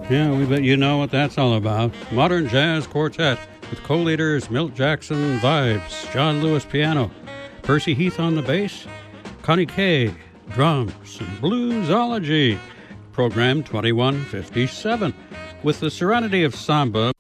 Yeah, we bet you know what that's all about. Modern Jazz Quartet with co-leaders Milt Jackson Vibes, John Lewis piano, Percy Heath on the bass, Connie Kay drums, and Bluesology. Program 2157 with the Serenity of Samba.